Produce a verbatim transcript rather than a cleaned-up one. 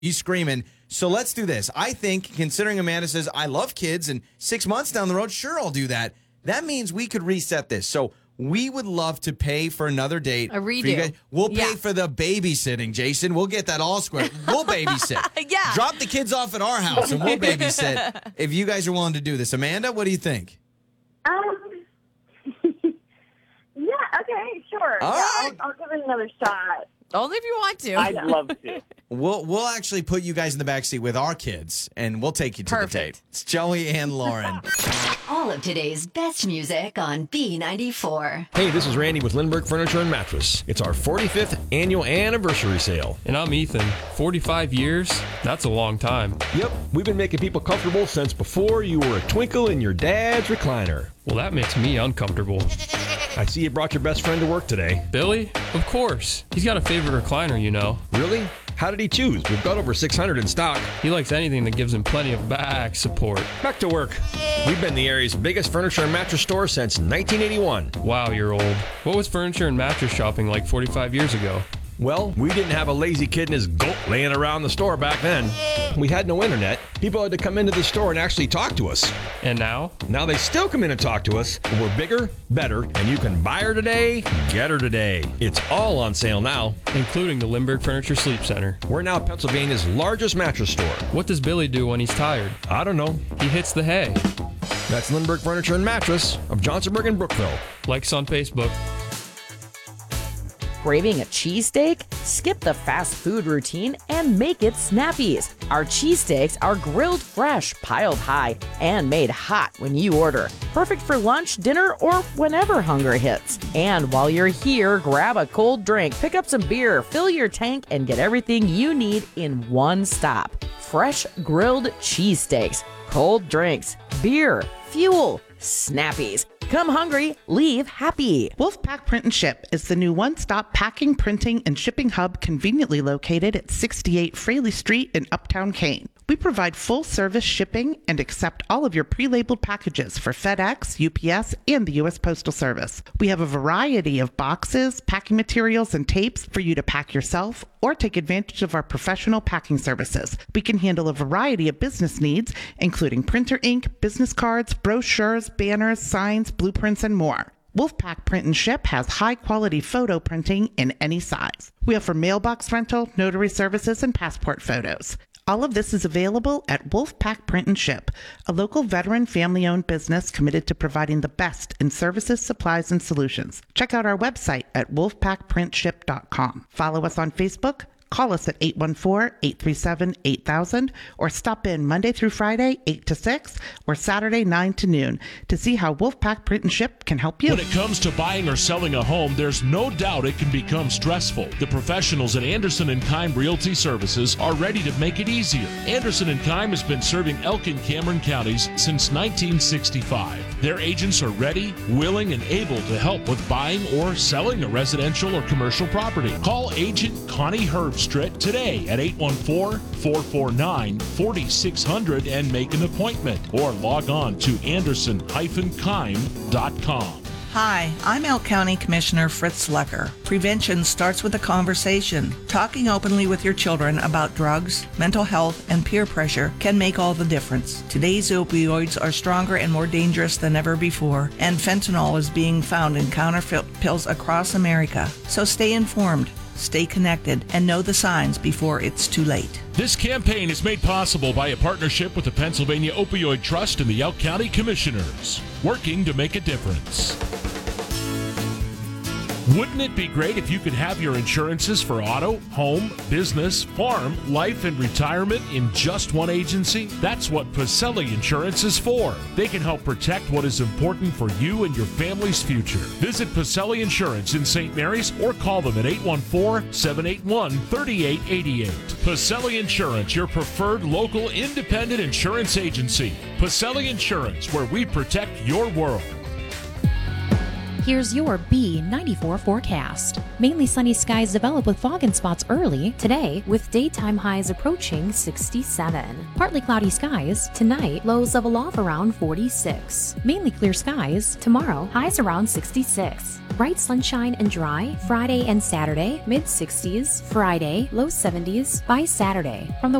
He's screaming. So let's do this. I think, considering Amanda says, I love kids, and six months down the road, sure, I'll do that. That means we could reset this. So we would love to pay for another date. A redo. We'll pay yeah. for the babysitting, Jason. We'll get that all square. We'll babysit. yeah. Drop the kids off at our house, and we'll babysit if you guys are willing to do this. Amanda, what do you think? Um, yeah, okay, sure. All yeah, right. I'll, I'll give it another shot. Only if you want to. I'd love to. We'll we'll actually put you guys in the backseat with our kids, and we'll take you to Perfect. the date. It's Joey and Lauren. All of today's best music on B ninety-four. Hey, this is Randy with Lindbergh Furniture and Mattress. It's our forty-fifth annual anniversary sale. And I'm Ethan. forty-five years? That's a long time. Yep, we've been making people comfortable since before you were a twinkle in your dad's recliner. Well, that makes me uncomfortable. I see you brought your best friend to work today. Billy? Of course. He's got a favorite recliner, you know. Really? How did he choose? We've got over six hundred in stock. He likes anything that gives him plenty of back support. Back to work. We've been the area's biggest furniture and mattress store since nineteen eighty-one. Wow, you're old. What was furniture and mattress shopping like forty-five years ago? Well, we didn't have a lazy kid and his goat laying around the store back then. We had no internet. People had to come into the store and actually talk to us. And now? Now they still come in and talk to us. But we're bigger, better, and you can buy her today, get her today. It's all on sale now. Including the Lindbergh Furniture Sleep Center. We're now Pennsylvania's largest mattress store. What does Billy do when he's tired? I don't know. He hits the hay. That's Lindbergh Furniture and Mattress of Johnsonburg and Brookville. Like us on Facebook. Craving a cheesesteak? Skip the fast food routine and make it Snappy's. Our cheesesteaks are grilled fresh, piled high, and made hot when you order. Perfect for lunch, dinner, or whenever hunger hits. And while you're here, grab a cold drink, pick up some beer, fill your tank, and get everything you need in one stop. Fresh grilled cheesesteaks, cold drinks, beer, fuel, Snappy's. Come hungry, leave happy. Wolfpack Print and Ship is the new one-stop packing, printing, and shipping hub conveniently located at sixty-eight Fraley Street in Uptown Kane. We provide full-service shipping and accept all of your pre-labeled packages for FedEx, U P S, and the U S Postal Service. We have a variety of boxes, packing materials, and tapes for you to pack yourself or take advantage of our professional packing services. We can handle a variety of business needs, including printer ink, business cards, brochures, banners, signs, blueprints, and more. Wolfpack Print and Ship has high-quality photo printing in any size. We offer mailbox rental, notary services, and passport photos. All of this is available at Wolfpack Print and Ship, a local veteran family-owned business committed to providing the best in services, supplies, and solutions. Check out our website at wolfpack print ship dot com. Follow us on Facebook. Call us at eight one four, eight three seven, eight thousand or stop in Monday through Friday, eight to six or Saturday, nine to noon to see how Wolfpack Print and Ship can help you. When it comes to buying or selling a home, there's no doubt it can become stressful. The professionals at Anderson and Keim Realty Services are ready to make it easier. Anderson and Keim has been serving Elk and Cameron counties since nineteen sixty-five. Their agents are ready, willing, and able to help with buying or selling a residential or commercial property. Call agent Connie Herbst today at eight one four, four four nine, four six zero zero and make an appointment or log on to anderson dash keim dot com. Hi, I'm Elk County Commissioner Fritz Lecker. Prevention starts with a conversation. Talking openly with your children about drugs, mental health, and peer pressure can make all the difference. Today's opioids are stronger and more dangerous than ever before, and fentanyl is being found in counterfeit pills across America. So stay informed, stay connected, and know the signs before it's too late. This campaign is made possible by a partnership with the Pennsylvania Opioid Trust and the Elk County Commissioners, working to make a difference. Wouldn't it be great if you could have your insurances for auto, home, business, farm, life, and retirement in just one agency? That's what Pacelli Insurance is for. They can help protect what is important for you and your family's future. Visit Pacelli Insurance in Saint Mary's or call them at eight one four, seven eight one, three eight eight eight. Pacelli Insurance, your preferred local independent insurance agency. Pacelli Insurance, where we protect your world. Here's your B ninety-four forecast. Mainly sunny skies develop with fog and spots early today, with daytime highs approaching sixty-seven. Partly cloudy skies tonight, lows level off around forty-six. Mainly clear skies tomorrow, highs around sixty-six. Bright sunshine and dry Friday and Saturday, mid sixties. Friday, low seventies by Saturday. From the